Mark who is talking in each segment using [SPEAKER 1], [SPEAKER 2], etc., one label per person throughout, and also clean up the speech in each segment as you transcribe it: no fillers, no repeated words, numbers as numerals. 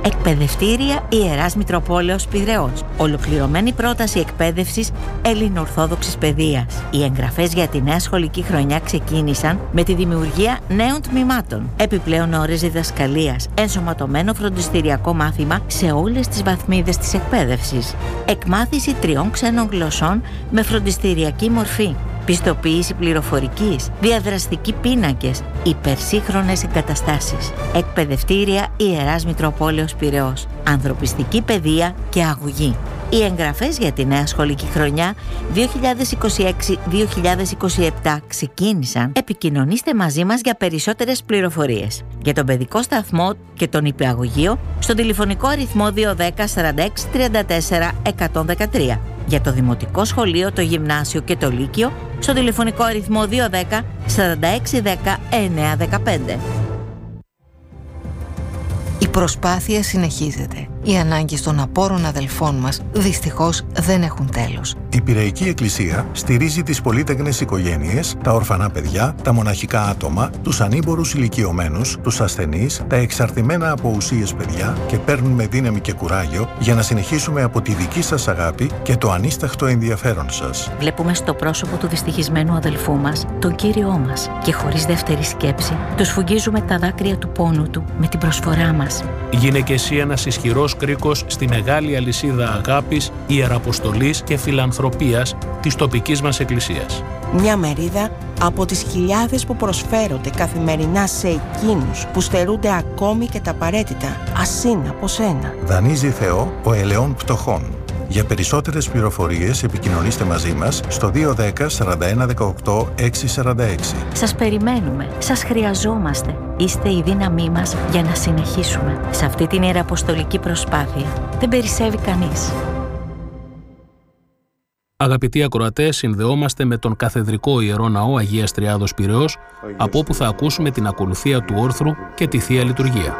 [SPEAKER 1] Εκπαιδευτήρια Ιεράς Μητροπόλεως Πειραιώς. Ολοκληρωμένη πρόταση εκπαίδευσης ελληνοορθόδοξης παιδείας. Οι εγγραφές για τη νέα σχολική χρονιά ξεκίνησαν με τη δημιουργία νέων τμήματων. Επιπλέον ώρες διδασκαλίας. Ενσωματωμένο φροντιστηριακό μάθημα σε όλες τις βαθμίδες της εκπαίδευσης. Εκμάθηση 3 ξένων γλωσσών με φροντιστηριακή μορφή. Πιστοποίηση πληροφορικής, διαδραστικοί πίνακες, υπερσύγχρονες εγκαταστάσεις. Εκπαιδευτήρια Ιεράς Μητροπόλεως Πειραιώς. Ανθρωπιστική παιδεία και αγωγή. Οι εγγραφές για τη νέα σχολική χρονιά 2026-2027 ξεκίνησαν. Επικοινωνήστε μαζί μας για περισσότερες πληροφορίες. Για τον παιδικό σταθμό και τον υπηαγωγείο στο τηλεφωνικό αριθμό 210 46 34 113. Για το Δημοτικό Σχολείο, το Γυμνάσιο και το Λύκειο στο τηλεφωνικό αριθμό 210 46 10 915.
[SPEAKER 2] Η προσπάθεια συνεχίζεται. Οι ανάγκες των απόρων αδελφών μας δυστυχώς δεν έχουν τέλος.
[SPEAKER 3] Η Πειραϊκή Εκκλησία στηρίζει τις πολύτεκνες οικογένειες, τα ορφανά παιδιά, τα μοναχικά άτομα, τους ανήμπορους ηλικιωμένους, τους ασθενείς, τα εξαρτημένα από ουσίες παιδιά και παίρνουμε δύναμη και κουράγιο για να συνεχίσουμε από τη δική σας αγάπη και το ανίσταχτο ενδιαφέρον σας.
[SPEAKER 1] Βλέπουμε στο πρόσωπο του δυστυχισμένου αδελφού μας τον Κύριό μας και χωρίς δεύτερη σκέψη του σφουγγίζουμε τα δάκρυα του πόνου του με την προσφορά μας.
[SPEAKER 4] Γίνε και εσύ ένας ισχυρός κρίκος στη μεγάλη αλυσίδα αγάπης, ιεραποστολής και φιλανθρωπίας της τοπικής μας εκκλησίας.
[SPEAKER 5] Μια μερίδα από τις χιλιάδες που προσφέρονται καθημερινά σε εκείνους που στερούνται ακόμη και τα απαραίτητα, ασύν από σένα.
[SPEAKER 3] Δανείζει Θεό ο ελαιών πτωχών. Για περισσότερες πληροφορίες επικοινωνήστε μαζί μας στο 210 41 18 646.
[SPEAKER 1] Σας περιμένουμε, σας χρειαζόμαστε. Είστε η δύναμή μας για να συνεχίσουμε. Σε αυτή την ιεραποστολική προσπάθεια δεν περισσεύει κανείς.
[SPEAKER 4] Αγαπητοί ακροατές, συνδεόμαστε με τον Καθεδρικό Ιερό Ναό Αγίας Τριάδος Πειραιώς, από όπου θα ακούσουμε την ακολουθία του όρθρου και τη Θεία Λειτουργία.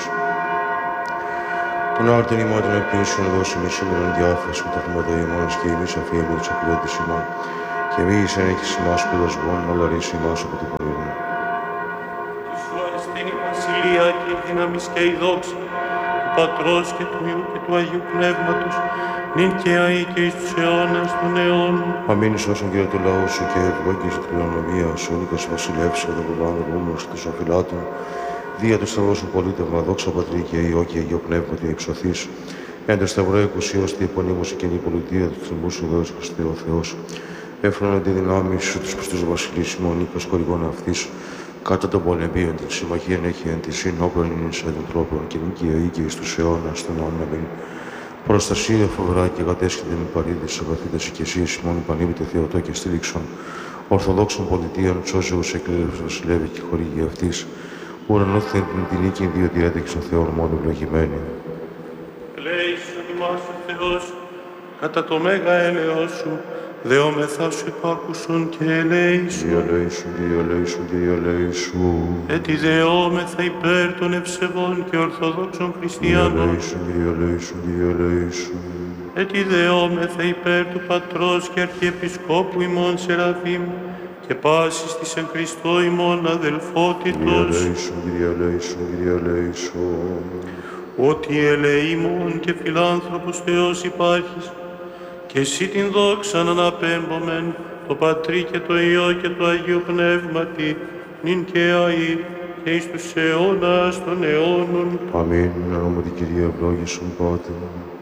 [SPEAKER 6] Τον άρτον ημών τον οποίον σου δώσουμε σήμερα διάφραση με τα χρήματα ημώνας και εμείς αφιέλουμε τους απλότητες ημών και εμείς εν έχεις ημάς σπουδασμών, αλλά ρίση ημάς από το πρωινό.
[SPEAKER 7] Τη σου αρεστήν η βασιλεία και η δύναμις και η δόξα του Πατρός και του Υιού και του Αγίου Πνεύματος, νυν και αεί και εις τους αιώνας των αιώνων.
[SPEAKER 6] Αμήν σώσον Κύριε το λαό σου και ευλόγησε την κληρονομία σου, ο Νίκος Βασιλεύς και τον Παπάνδρο Ρούμος και τους αφιλάτων. Δια του Σταυρό σου πολίτευμα, δόξα Πατρί και Υιό και Αγίο Πνεύματι εξωθείς. Εν το Σταυρό εκουσίως τη επωνύμωση και η πολιτεία του θρημπού σου Δέος Χριστέ ο Θεός. Έφροναν τη δυνάμει σου τους πιστούς βασιλείς ημών Νίκος κορηγών αυτής. Κάτω των πολεμίων την συμμαχίαν έχει εν τη συνόπλων εις των τρόπων και νίκη αίκη εις τους αιώνας των όναμιν. Προστασία φοβερά και κατέσχεται με παρήδης αγαθήτες και εσείς ημών πανίπητε Θεοτό και στήριξον. Ορθοδόξων πολιτείων σώζεως εκλέλευσης βασιλεύει και χορηγή αυτής. Ουρανόθεν την νίκη διότι έτρεξε ο Θεόν μόνο ευλογημένη.
[SPEAKER 7] Ελέησον ημάς ο Θεός, κατά το μέγα έλεος σου, δεόμεθα σου υπάκουσον και ελέησον.
[SPEAKER 6] Διαλέησον, διαλέησον, διαλέησον.
[SPEAKER 7] Έτι δεόμεθα υπέρ των ευσεβών και ορθοδόξων χριστιανών.
[SPEAKER 6] Διαλέησον, διαλέησον, διαλέησον.
[SPEAKER 7] Έτι δεόμεθα υπέρ του Πατρός και Αρχιεπισκόπου ημών Σεραφείμ, και πάσης της εν Χριστώ ημών αδελφότητος.
[SPEAKER 6] Διαλέησον, διαλέησον, διαλέησον.
[SPEAKER 7] Ότι ελεήμων και φιλάνθρωπος Θεός υπάρχεις, και εσύ την δόξαν αναπέμπομεν, το Πατρί και το Υιό και το Αγίου Πνεύματι, νυν και αεί, και εις τους αιώνας των αιώνων.
[SPEAKER 6] Αμήν, ονόματι Κυρία ευλόγησον Πάτερ.